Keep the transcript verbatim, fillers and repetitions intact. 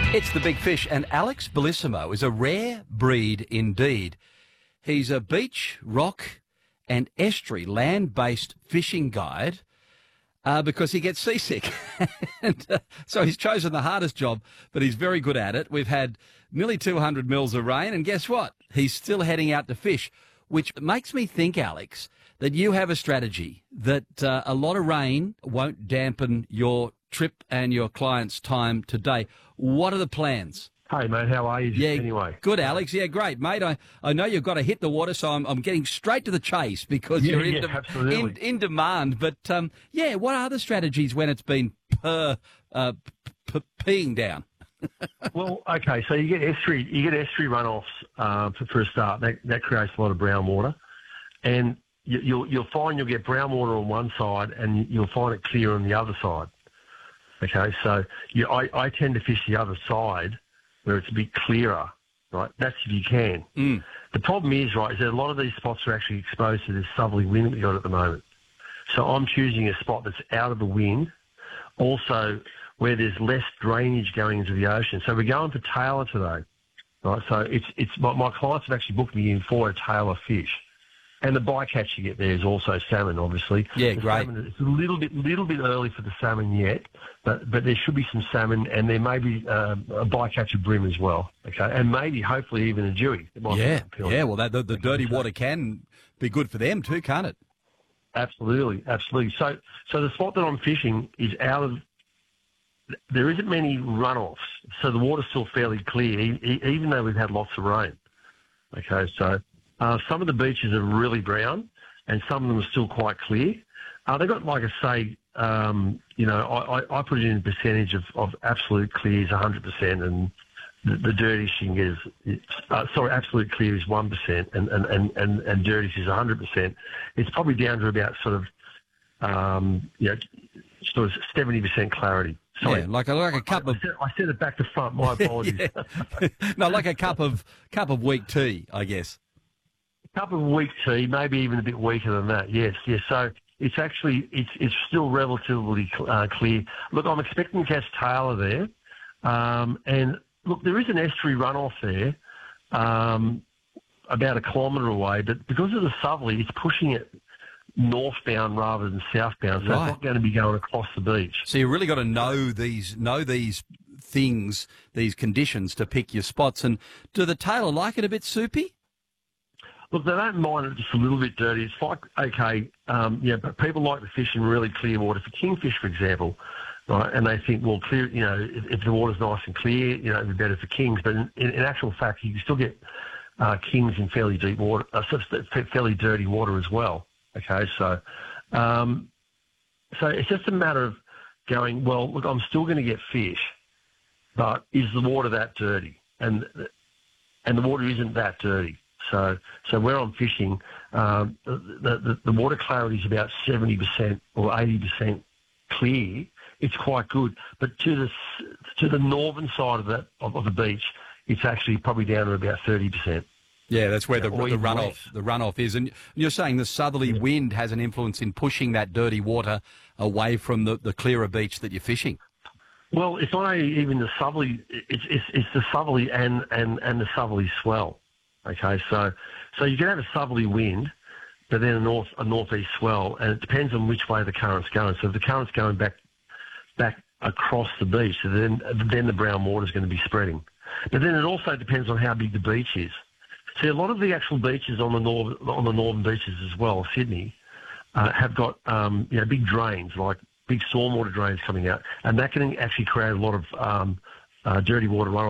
It's the big fish, and Alex Bellissimo is a rare breed indeed. He's a beach, rock and estuary land-based fishing guide uh, because he gets seasick. and, uh, so he's chosen the hardest job, but he's very good at it. We've had nearly two hundred mils of rain, and guess what? He's still heading out to fish, which makes me think, Alex, that you have a strategy that uh, a lot of rain won't dampen your trip and your client's time today. What are the plans? Hey, mate, how are you? Yeah, anyway? Good, Alex. Yeah, great, mate. I, I know you've got to hit the water, so I'm, I'm getting straight to the chase because Yeah, you're in, yeah, de- absolutely. in, in demand. But, um, yeah, what are the strategies when it's been per, uh, p- p- peeing down? Well, okay, so you get estuary, you get estuary runoffs uh, for, for a start. That, that creates a lot of brown water. And you, you'll, you'll find you'll get brown water on one side and you'll find it clear on the other side. Okay, so you, I, I tend to fish the other side where it's a bit clearer, right? That's if you can. Mm. The problem is, right, is that a lot of these spots are actually exposed to this southerly wind that we've got at the moment. So I'm choosing a spot that's out of the wind, also where there's less drainage going into the ocean. So we're going for tailor today, right? So it's it's my, my clients have actually booked me in for a tailor fish. And the bycatch you get there is also salmon, obviously. Yeah, the great. Salmon, it's a little bit, little bit early for the salmon yet, but but there should be some salmon, and there may be uh, a bycatch of brim as well. Okay, and maybe, hopefully, even a dewey. It might Yeah, be appealing. yeah. Well, that, the, the dirty water can be good for them too, can't it? Absolutely, absolutely. So so the spot that I'm fishing is out of. There isn't many runoffs, so the water's still fairly clear, e- e- even though we've had lots of rain. Okay, so. Uh, some of the beaches are really brown, and some of them are still quite clear. Uh, they've got, like I say, um, you know, I, I, I put it in a percentage of, of absolute clear is one hundred percent, and the, the dirtiest you can get is, uh, sorry, absolute clear is one percent, and, and, and, and, and dirtiest is one hundred percent. It's probably down to about sort of, um, you know, sort of seventy percent clarity. Sorry. Yeah, like a, like a cup I, of... I, said, I said it back to front, my apologies. no, like a cup of cup of weak tea, I guess. Cup of weak tea, maybe even a bit weaker than that. Yes, yes. So it's actually it's it's still relatively uh, clear. Look, I'm expecting to catch tailor there, um, and look, there is an estuary runoff there, um, about a kilometre away. But because of the southerly, it's pushing it northbound rather than southbound, so Right. it's not going to be going across the beach. So you really got to know these know these things, these conditions to pick your spots. And do the tailor like it a bit soupy? Look, they don't mind it just a little bit dirty. It's like, okay, um, yeah, but people like to fish in really clear water. For kingfish, for example, right, and they think, well, clear, you know, if, if the water's nice and clear, you know, it'd be better for kings. But in, in, in actual fact, you can still get uh, kings in fairly deep water, uh, fairly dirty water as well. Okay, so, um, so it's just a matter of going, well, look, I'm still going to get fish, but is the water that dirty? And and the water isn't that dirty. So, so where I'm fishing, um, the, the, the water clarity is about seventy percent or eighty percent clear. It's quite good, but to the to the northern side of that of, of the beach, it's actually probably down to about thirty percent. Yeah, that's where Yeah, the, or the even runoff less. the runoff is. And you're saying the southerly Yeah. wind has an influence in pushing that dirty water away from the, the clearer beach that you're fishing. Well, it's not only even the southerly; it's it's, it's the southerly and, and, and the southerly swell. Okay, so so you can have a southerly wind, but then a north a northeast swell, and it depends on which way the current's going. So if the current's going back back across the beach, so then then the brown water is going to be spreading. But then it also depends on how big the beach is. See, a lot of the actual beaches on the north on the northern beaches as well, Sydney, uh, have got um, you know big drains, like big stormwater drains coming out, and that can actually create a lot of um, uh, dirty water runoff.